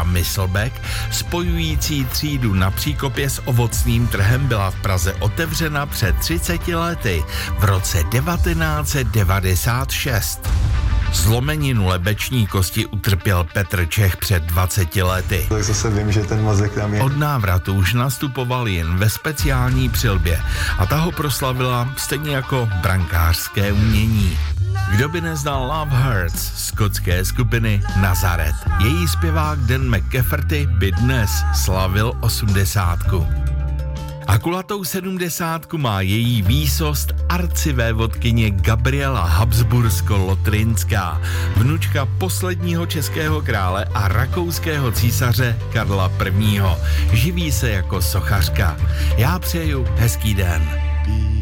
Myslbek, spojující třídu na Příkopě s ovocným trhem, byla v Praze otevřena před 30 lety v roce 1996. Zlomeninu lebeční kosti utrpěl Petr Čech před 20 lety. Tak zase vím, že ten mozek tam je. Od návratu už nastupoval jen ve speciální přilbě a ta ho proslavila stejně jako brankářské umění. Kdo by neznal Love Hurts skotské skupiny Nazareth? Její zpěvák Dan McCafferty by dnes slavil 80. A kulatou 70 má její výsost arcivévodkyně Gabriela Habsbursko-Lotrinská, vnučka posledního českého krále a rakouského císaře Karla I. Živí se jako sochařka. Já přeju hezký den.